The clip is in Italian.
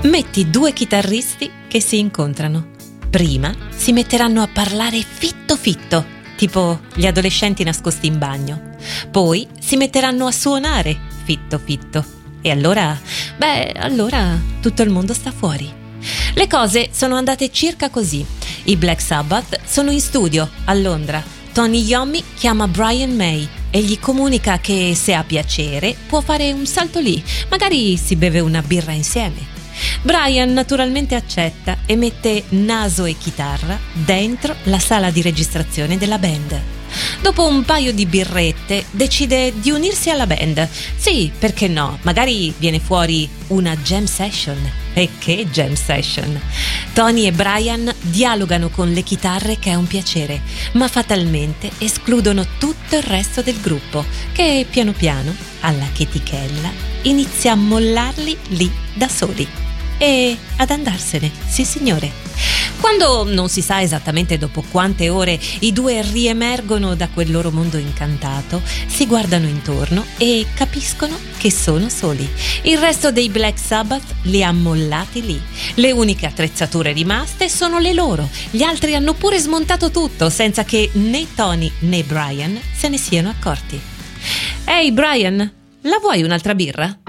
Metti due chitarristi che si incontrano. Prima si metteranno a parlare fitto fitto, tipo gli adolescenti nascosti in bagno. Poi si metteranno a suonare fitto fitto. E allora tutto il mondo sta fuori. Le cose sono andate circa così. I Black Sabbath sono in studio a Londra. Tony Iommi chiama Brian May e gli comunica che se ha piacere può fare un salto lì, magari si beve una birra insieme. Brian naturalmente accetta e mette naso e chitarra dentro la sala di registrazione della band. Dopo un paio di birrette decide di unirsi alla band. Sì, perché no? Magari viene fuori una jam session. E che jam session! Tony e Brian dialogano con le chitarre, che è un piacere, ma fatalmente escludono tutto il resto del gruppo, che piano piano, alla chetichella, inizia a mollarli lì da soli. E ad andarsene, sì signore. Quando non si sa esattamente dopo quante ore i due riemergono da quel loro mondo incantato, si guardano intorno e capiscono che sono soli. Il resto dei Black Sabbath li ha mollati lì. Le uniche attrezzature rimaste sono le loro. Gli altri hanno pure smontato tutto senza che né Tony né Brian se ne siano accorti. Ehi Brian, la vuoi un'altra birra?